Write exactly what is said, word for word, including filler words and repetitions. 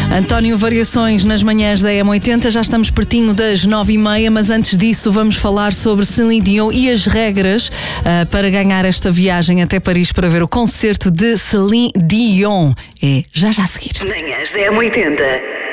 António, variações nas manhãs da M oitenta, já estamos pertinho das nove e meia, mas antes disso vamos falar sobre Celine Dion e as regras uh, para ganhar esta viagem até Paris para ver o concerto de Celine Dion. É já já a seguir. Manhãs da M oitenta.